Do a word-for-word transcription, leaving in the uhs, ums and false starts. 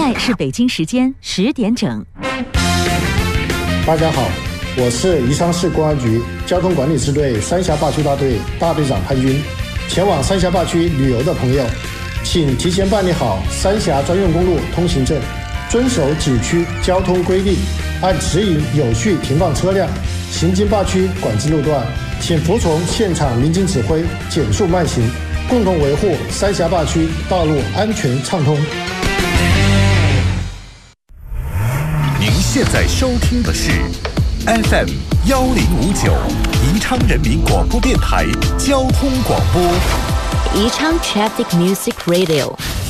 在是北京时间十点整。 大家好，我是宜昌市公安局交通管理支队三峡坝区大队大队长潘军。前往三峡坝区旅游的朋友，请提前办理好三峡专用公路通行证，遵守景区交通规定，按指引有序停放车辆，行经坝区管制路段，请服从现场民警指挥，减速慢行，共同维护三峡坝区道路安全畅通。 您现在收听的是 F M 幺零五九宜昌人民广播电台交通广播， 宜昌 Traffic Music Radio。